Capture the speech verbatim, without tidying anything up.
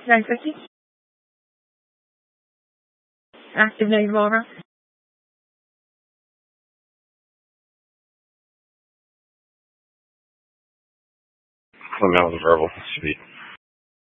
nine fifty. Active negative over. Well, that was verbal. Sweet.